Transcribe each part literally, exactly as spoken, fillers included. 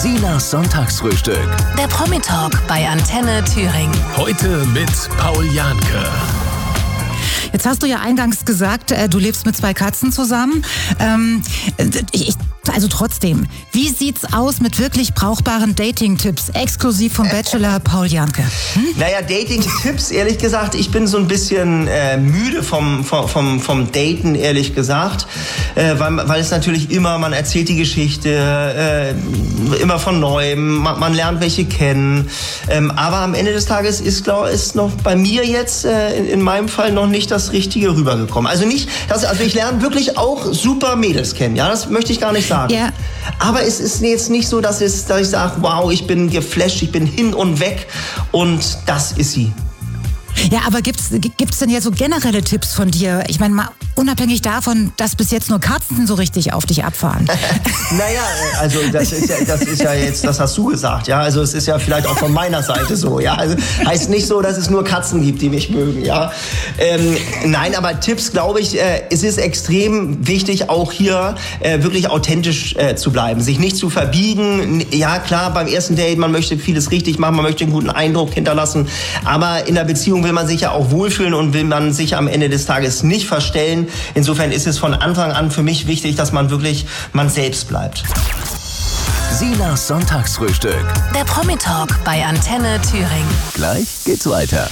Silas Sonntagsfrühstück. Der Promi-Talk bei Antenne Thüringen. Heute mit Paul Janke. Jetzt hast du ja eingangs gesagt, äh, du lebst mit zwei Katzen zusammen. Ähm, ich, ich, also trotzdem, wie sieht's aus mit wirklich brauchbaren Dating-Tipps, exklusiv vom Bachelor Paul Janke? Hm? Naja, Dating-Tipps, ehrlich gesagt, ich bin so ein bisschen äh, müde vom, vom, vom, vom Daten, ehrlich gesagt. Äh, weil, weil es natürlich immer, man erzählt die Geschichte, äh, immer von Neuem, man, man lernt welche kennen. Ähm, aber am Ende des Tages ist, glaube ich, noch bei mir jetzt äh, in, in meinem Fall noch nicht das Richtige rübergekommen. Also nicht, dass, also ich lerne wirklich auch super Mädels kennen, ja, das möchte ich gar nicht sagen. Ja. Aber es ist jetzt nicht so, dass, es, dass ich sage, wow, ich bin geflasht, ich bin hin und weg und das ist sie. Ja, aber gibt's gibt's denn jetzt so generelle Tipps von dir? Ich meine, mal unabhängig davon, dass bis jetzt nur Katzen so richtig auf dich abfahren. Naja, also das ist ja, das ist ja jetzt, das hast du gesagt, ja. Also es ist ja vielleicht auch von meiner Seite so, ja. Also heißt nicht so, dass es nur Katzen gibt, die mich mögen, ja. Ähm, nein, aber Tipps, glaube ich, äh, es ist extrem wichtig, auch hier äh, wirklich authentisch äh, zu bleiben, sich nicht zu verbiegen. Ja, klar, beim ersten Date, man möchte vieles richtig machen, man möchte einen guten Eindruck hinterlassen, aber in der Beziehung will man sich ja auch wohlfühlen und will man sich am Ende des Tages nicht verstellen. Insofern ist es von Anfang an für mich wichtig, dass man wirklich man selbst bleibt. Silas Sonntagsfrühstück. Der Promi-Talk bei Antenne Thüringen. Gleich geht's weiter.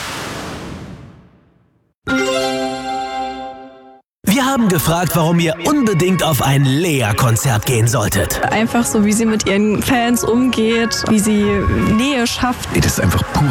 Wir haben gefragt, warum ihr unbedingt auf ein Lea-Konzert gehen solltet. Einfach so, wie sie mit ihren Fans umgeht, wie sie Nähe schafft. Das ist einfach pur